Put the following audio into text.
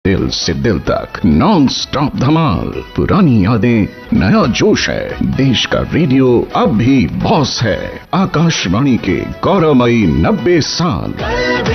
दिल से दिल तक नॉन स्टॉप धमाल, पुरानी यादें नया जोश है। देश का रेडियो अब भी बॉस है। आकाशवाणी के गौरवमयी 90 साल।